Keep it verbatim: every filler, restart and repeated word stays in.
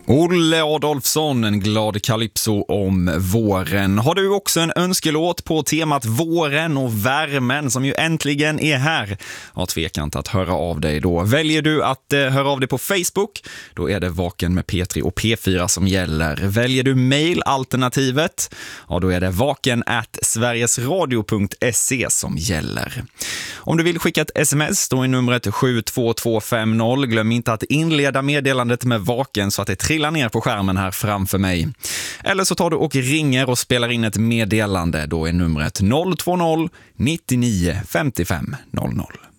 Olle Adolfsson, en glad calypso om våren. Har du också en önskelåt på temat våren och värmen som ju äntligen är här? Ja, tveka inte att höra av dig då. Väljer du att eh, höra av dig på Facebook, då är det Vaken med P tre och P fyra som gäller. Väljer du mail-alternativet, ja då är det vaken at sverigesradio punkt se som gäller. Om du vill skicka ett sms, då är numret sju två två fem noll. Glöm inte att inleda meddelandet med vaken så att det trillar ner på skärmen här framför mig. Eller så tar du och ringer och spelar in ett meddelande. Då är numret noll två noll nio nio fem fem noll noll.